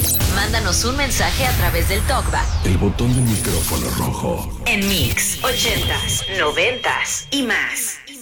Mándanos un mensaje a través del TalkBack. El botón del micrófono rojo. En Mix 80s, 90s y más.